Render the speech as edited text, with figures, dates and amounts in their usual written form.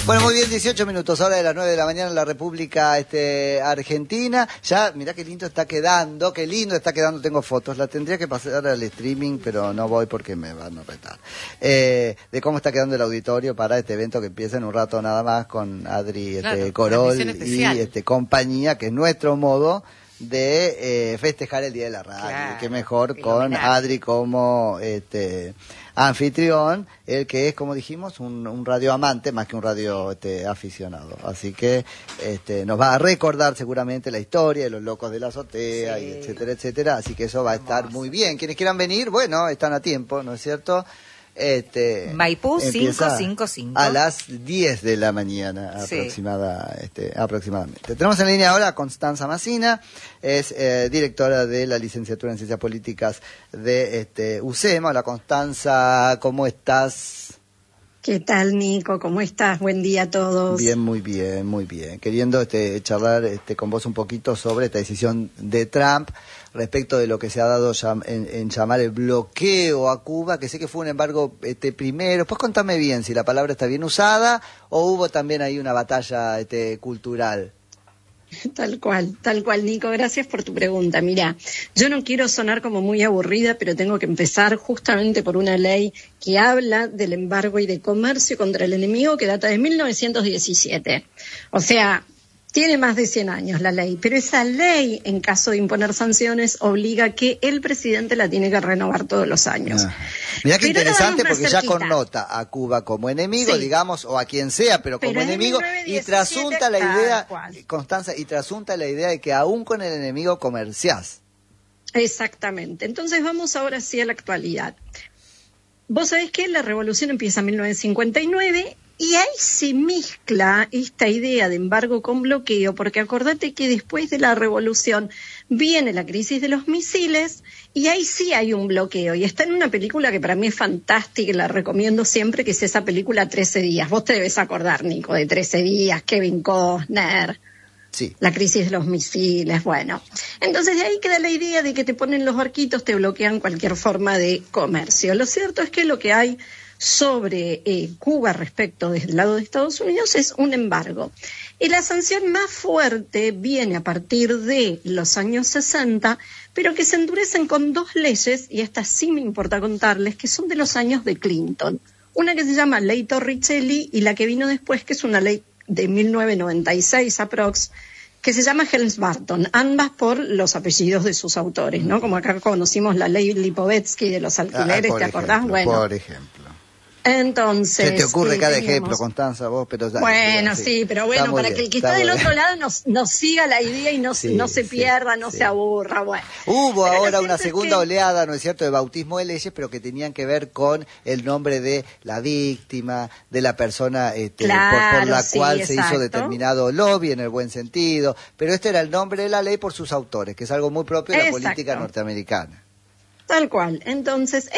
Bueno, muy bien, 18 minutos, hora de las 9 de la mañana en la República Argentina. Ya, mirá qué lindo está quedando, tengo fotos, la tendría que pasar al streaming, pero no voy porque me van a retar. De cómo está quedando el auditorio para este evento que empieza en un rato nada más con Adri Corol y compañía, que es nuestro modo de festejar el Día de la Radio. Claro, qué mejor con Adri como anfitrión, el que es, como dijimos, un radio amante más que un radio aficionado. Así que nos va a recordar seguramente la historia de los locos de la azotea, y etcétera, etcétera. Así que eso va a estar muy bien. Quienes quieran venir, bueno, están a tiempo, ¿no es cierto? Maipú 555 a las 10 de la mañana aproximadamente. Tenemos en línea ahora a Constanza Massina, es directora de la licenciatura en Ciencias Políticas de UCEMA. Hola Constanza, ¿cómo estás? ¿Qué tal, Nico? ¿Cómo estás? Buen día a todos. Bien, muy bien, muy bien. Queriendo charlar con vos un poquito sobre esta decisión de Trump respecto de lo que se ha dado en llamar el bloqueo a Cuba, que sé que fue un embargo primero. Pues contame bien si la palabra está bien usada o hubo también ahí una batalla cultural. Tal cual, Nico. Gracias por tu pregunta. Mira, yo no quiero sonar como muy aburrida, pero tengo que empezar justamente por una ley que habla del embargo y de comercio contra el enemigo que data de 1917. O sea, tiene más de 100 años la ley, pero esa ley, en caso de imponer sanciones, obliga que el presidente la tiene que renovar todos los años. Mirá qué interesante, porque ya connota a Cuba como enemigo, digamos, o a quien sea, pero como enemigo, y trasunta la idea, Constanza, la idea de que aún con el enemigo comerciás. Exactamente. Entonces vamos ahora sí a la actualidad. Vos sabés que la revolución empieza en 1959, y ahí se mezcla esta idea de embargo con bloqueo, porque acordate que después de la revolución viene la crisis de los misiles, y ahí sí hay un bloqueo, y está en una película que para mí es fantástica, y la recomiendo siempre, que es esa película 13 días. Vos te debes acordar, Nico, de 13 días, Kevin Costner. Sí. La crisis de los misiles, bueno. Entonces de ahí queda la idea de que te ponen los barquitos, te bloquean cualquier forma de comercio. Lo cierto es que lo que hay sobre Cuba respecto del lado de Estados Unidos es un embargo. Y la sanción más fuerte viene a partir de los años 60, pero que se endurecen con dos leyes, y estas sí me importa contarles, que son de los años de Clinton. Una que se llama Ley Torricelli y la que vino después, que es una ley de 1996 aprox, que se llama Helms-Burton, ambas por los apellidos de sus autores, ¿no? Como acá conocimos la ley Lipovetsky de los alquileres, ¿te acordás? Bueno, por ejemplo. Entonces, se te ocurre cada ejemplo, Constanza, vos, pero bueno, sí, pero bueno, para que el que está del otro lado nos siga la idea y no se pierda, no se aburra, bueno. Hubo ahora una segunda oleada, ¿no es cierto?, de bautismo de leyes, pero que tenían que ver con el nombre de la víctima, de la persona por la cual se hizo determinado lobby, en el buen sentido, pero este era el nombre de la ley por sus autores, que es algo muy propio de la política norteamericana. Tal cual. Entonces,